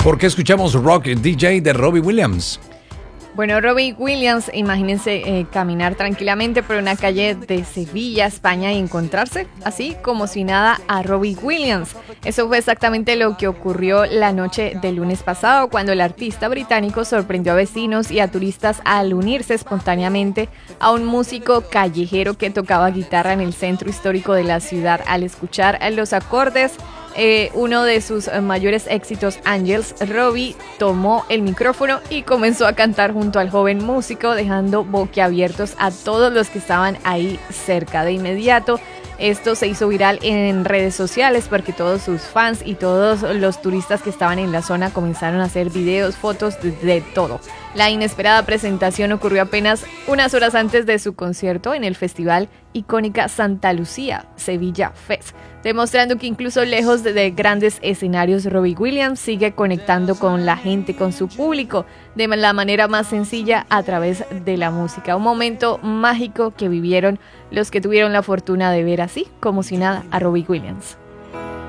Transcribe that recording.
¿Por qué escuchamos Rock DJ de Robbie Williams? Bueno, Robbie Williams, imagínense caminar tranquilamente por una calle de Sevilla, España, y encontrarse así como si nada a Robbie Williams. Eso fue exactamente lo que ocurrió la noche del lunes pasado, cuando el artista británico sorprendió a vecinos y a turistas al unirse espontáneamente a un músico callejero que tocaba guitarra en el centro histórico de la ciudad. Al escuchar los acordes, uno de sus mayores éxitos, Angels, Robbie tomó el micrófono y comenzó a cantar junto al joven músico, dejando boquiabiertos a todos los que estaban ahí cerca. De inmediato, esto se hizo viral en redes sociales porque todos sus fans y todos los turistas que estaban en la zona comenzaron a hacer videos, fotos, de todo. La inesperada presentación ocurrió apenas unas horas antes de su concierto en el festival icónica Santa Lucía Sevilla Fest, demostrando que incluso lejos de grandes escenarios, Robbie Williams sigue conectando con la gente, con su público, de la manera más sencilla, a través de la música. Un momento mágico que vivieron los que tuvieron la fortuna de ver así, como si nada, a Robbie Williams.